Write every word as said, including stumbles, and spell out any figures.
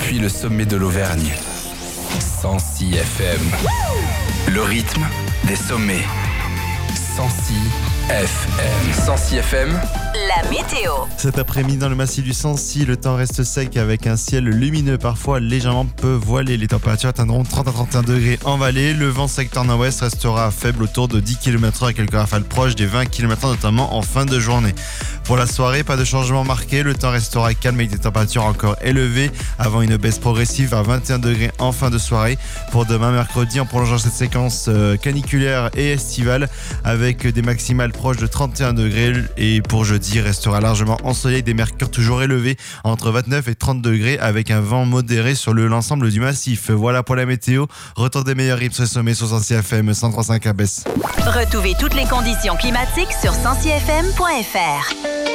depuis le sommet de l'Auvergne. cent six F M. Le rythme des sommets. cent six F M. cent six F M. La météo. Cet après-midi dans le massif du Sancy, le temps reste sec avec un ciel lumineux, parfois légèrement peu voilé. Les températures atteindront trente à trente et un degrés en vallée. Le vent secteur nord-ouest restera faible autour de dix kilomètres heure avec quelques rafales proches des vingt kilomètres heure, notamment en fin de journée. Pour la soirée, pas de changement marqué. Le temps restera calme avec des températures encore élevées avant une baisse progressive à vingt et un degrés en fin de soirée. Pour demain, mercredi, en prolongeant cette séquence caniculaire et estivale avec des maximales proches de trente et un degrés. Et pour jeudi, restera largement ensoleillé, des mercures toujours élevés entre vingt-neuf et trente degrés avec un vent modéré sur le, l'ensemble du massif. Voilà pour la météo. Retour des meilleurs rythmes sur les sommets sur cent six F M, cent trois virgule cinq à Besse. Retrouvez toutes les conditions climatiques sur cent six F M point F R.